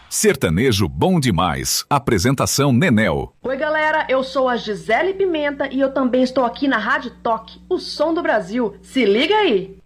Sertanejo bom demais. Apresentação Nenel. Oi galera, eu sou a Gisele Pimenta e eu também estou aqui na Rádio Toque, o som do Brasil. Se liga aí!